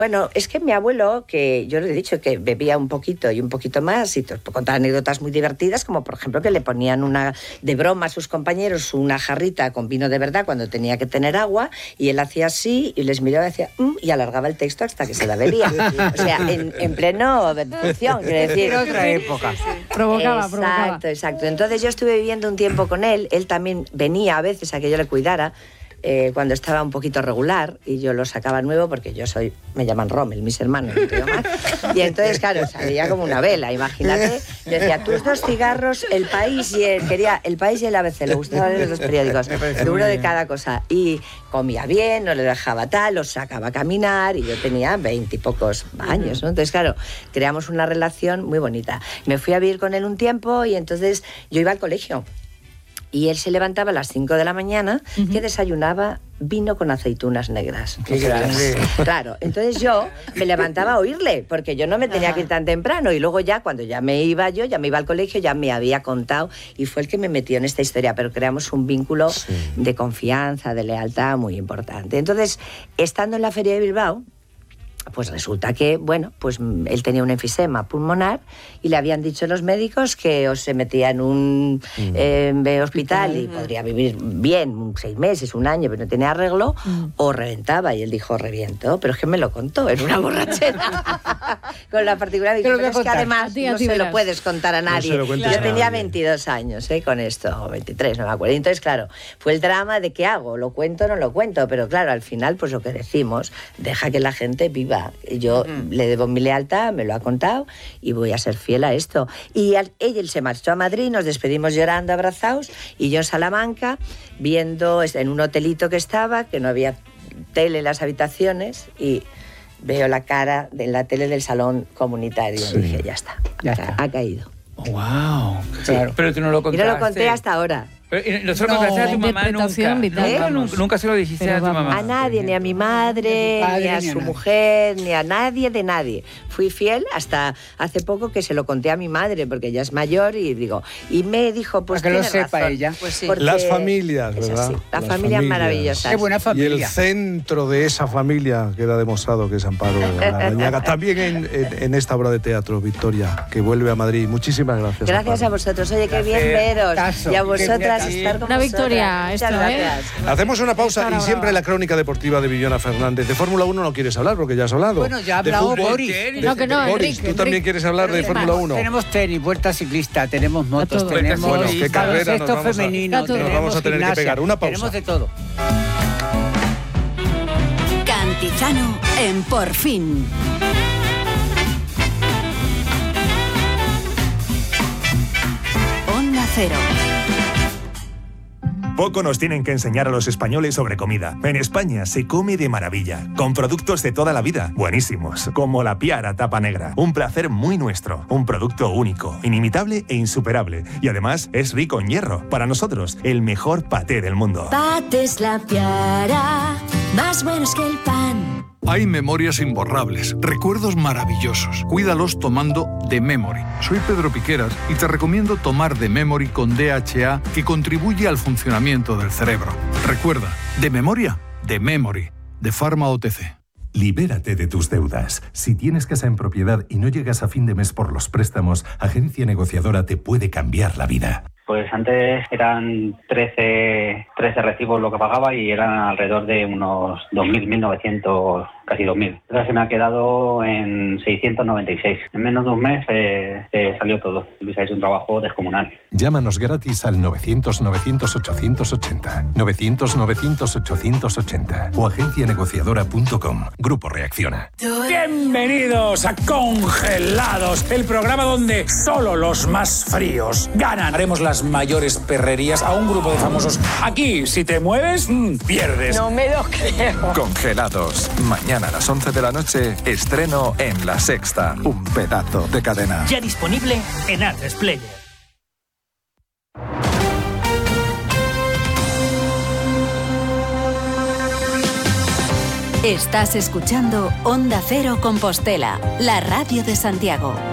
Bueno, es que mi abuelo, que yo le he dicho que bebía un poquito y un poquito más, y te puedo contar anécdotas muy divertidas, como por ejemplo que le ponían de broma a sus compañeros una jarrita con vino de verdad cuando tenía que tener agua, y él hacía así, y les miraba y decía, y alargaba el texto hasta que se la bebía. O sea, en pleno función, quiero decir. Era otra época. Provocaba. Exacto. Entonces yo estuve viviendo un tiempo con él también venía a veces a que yo le cuidara, cuando estaba un poquito regular, y yo lo sacaba nuevo porque me llaman Rommel, mis hermanos, no tengo más. Y entonces, claro, salía como una vela, imagínate. Yo decía, tus 2 cigarros, El País y El País y el ABC, le gustaba leer los 2 periódicos, uno de cada cosa. Y comía bien, no le dejaba tal, los sacaba a caminar, y yo tenía 20 y pocos años, ¿no? Entonces, claro, creamos una relación muy bonita. Me fui a vivir con él un tiempo, y entonces yo iba al colegio. Y él se levantaba a las 5 de la mañana, que desayunaba vino con aceitunas negras. ¡Qué grande! Claro, entonces yo me levantaba a oírle, porque yo no me tenía que ir tan temprano. Y luego ya, cuando ya me iba al colegio, ya me había contado, y fue el que me metió en esta historia. Pero creamos un vínculo de confianza, de lealtad muy importante. Entonces, estando en la Feria de Bilbao, pues resulta que, bueno, pues él tenía un enfisema pulmonar, y le habían dicho los médicos que o se metía en un hospital y podría vivir bien 6 meses, 1 año, pero no tenía arreglo, o reventaba. Y él dijo, reviento, pero es que me lo contó en una borrachera. Con la particularidad, pero es que además no se lo puedes contar a nadie. Yo tenía 22 años con esto, o 23, no me acuerdo. Y entonces, claro, fue el drama de qué hago, lo cuento o no lo cuento, pero claro, al final, pues lo que decimos, deja que la gente viva. Yo le debo mi lealtad, me lo ha contado, y voy a ser fiel a esto. Y él se marchó a Madrid, nos despedimos llorando, abrazados, y yo en Salamanca, viendo en un hotelito que no había tele en las habitaciones, y veo la cara de la tele del salón comunitario. Sí. Y dije, ya está. Ha caído. ¡Wow! Sí. Claro. Pero tú no lo contaste. Y no lo conté hasta ahora. ¿No se lo contaste a tu mamá nunca? Nunca se lo dijiste a tu mamá. A nadie, ni a mi madre, ni a su mujer, ni a nadie de nadie. Fui fiel hasta hace poco, que se lo conté a mi madre, porque ella es mayor, y me dijo, pues para que lo sepa razón. ella. Pues sí. Las familias, ¿verdad? Sí, las familias maravillosas. Qué buena familia. Y el centro de esa familia queda demostrado que es Amparo Larrañaga. También en esta obra de teatro, Victoria, que vuelve a Madrid. Muchísimas gracias. Gracias Amparo. a vosotros. Oye, qué bien veros. Y a vosotras estar con una victoria vosotras. esto, Muchas gracias. Hacemos una pausa, y siempre la crónica deportiva de Viviana Fernández. De Fórmula 1 no quieres hablar, porque ya has hablado. Bueno, ya ha hablado Boris. No, que no, Boris, Enrique, tú también quieres hablar de Fórmula 1. Tenemos tenis, vuelta ciclista, tenemos motos, todo. tenemos Bueno, qué carrera nos vamos femenino, nos vamos a tener que gimnasia, pegar. Una pausa. Tenemos de todo. Cantizano en Por Fin. Onda Cero. Poco nos tienen que enseñar a los españoles sobre comida. En España se come de maravilla, con productos de toda la vida, buenísimos, como la Piara Tapa Negra. Un placer muy nuestro, un producto único, inimitable e insuperable. Y además es rico en hierro. Para nosotros, el mejor paté del mundo. Patés La Piara, más buenos que el pan. Hay memorias imborrables, recuerdos maravillosos. Cuídalos tomando The Memory. Soy Pedro Piqueras y te recomiendo tomar The Memory con DHA, que contribuye al funcionamiento del cerebro. Recuerda, de memoria, The Memory, de Pharma OTC. Libérate de tus deudas. Si tienes casa en propiedad y no llegas a fin de mes por los préstamos, Agencia Negociadora te puede cambiar la vida. Pues antes eran 13 recibos lo que pagaba, y eran alrededor de unos 2.000, 1.900, casi 2.000. Ahora se me ha quedado en 696. En menos de un mes salió todo. Habéis hecho un trabajo descomunal. Llámanos gratis al 900-900-880, 900-900-880 o agencianegociadora.com. Grupo Reacciona. Bienvenidos a Congelados, el programa donde solo los más fríos ganan. Haremos las mayores perrerías a un grupo de famosos. Aquí, si te mueves, pierdes. No me lo creo. Congelados. Mañana a las 11 de la noche, estreno en La Sexta. Un pedazo de cadena. Ya disponible en Atresplayer. Estás escuchando Onda Cero Compostela, la radio de Santiago.